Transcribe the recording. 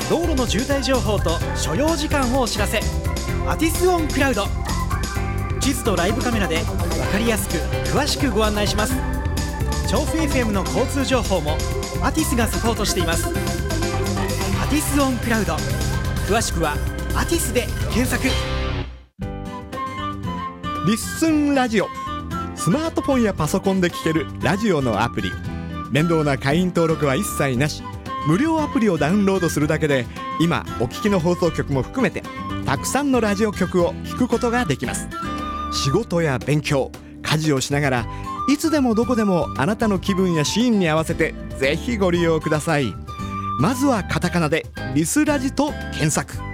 道路の渋滞情報と所要時間をお知らせ。アティスオンクラウド。地図とライブカメラで分かりやすく詳しくご案内します。調布 FM の交通情報もアティスがサポートしています。アティスオンクラウド、詳しくはアティスで検索。 リッスンラジオ、スマートフォンやパソコンで聴けるラジオのアプリ。面倒な会員登録は一切なし、無料アプリをダウンロードするだけで今お聞きの放送局も含めてたくさんのラジオ局を聴くことができます。仕事や勉強、家事をしながらいつでもどこでもあなたの気分やシーンに合わせてぜひご利用ください。まずはカタカナでリスラジと検索。